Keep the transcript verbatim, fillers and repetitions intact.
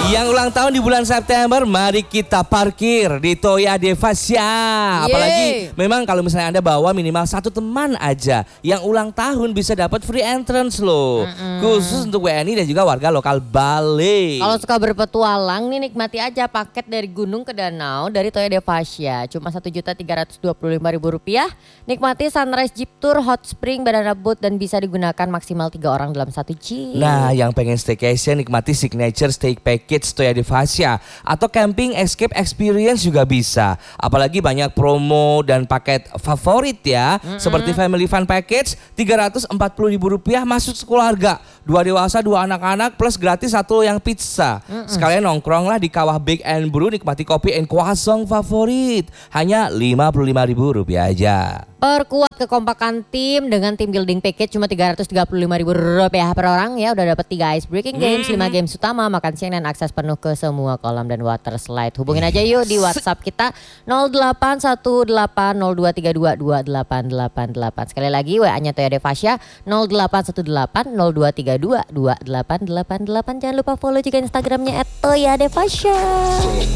Yang ulang tahun di bulan September, mari kita parkir di Toya Devasya. Apalagi memang kalau misalnya Anda bawa minimal satu teman aja yang ulang tahun bisa dapat free entrance loh. Mm-mm. Khusus untuk W N I dan juga warga lokal Bali. Kalau suka berpetualang nih, nikmati aja paket dari gunung ke danau dari Toya Devasya. Cuma satu juta tiga ratus dua puluh lima ribu rupiah. Nikmati sunrise jeep tour, hot spring, banana boat dan bisa digunakan maksimal tiga orang dalam satu jeep. Nah, yang pengen staycation nikmati signature stay package Toya Devasya atau camping escape experience juga bisa. Apalagi banyak promo dan paket favorit ya. Mm-hmm. Seperti family fun package tiga ratus empat puluh ribu rupiah masuk sekeluarga. Dua dewasa, dua anak-anak plus gratis satu yang pizza. Mm-hmm. Sekalian nongkronglah di Kawah Big and Brew, nikmati kopi and croissant favorit. Hanya lima puluh lima ribu rupiah aja. Perkuat kekompakan tim dengan tim building package cuma tiga ratus tiga puluh lima ribu rupiah per orang ya. Udah dapat tiga ice breaking games, mm-hmm. lima games utama, makan siang dan akses penuh ke semua kolam dan water slide. Hubungin aja yuk di WhatsApp kita nol delapan satu delapan nol dua tiga dua dua delapan delapan delapan. Sekali lagi W A-nya Toya Devasya nol delapan satu delapan nol dua tiga dua dua delapan delapan delapan. Jangan lupa follow juga Instagramnya et toya devasya.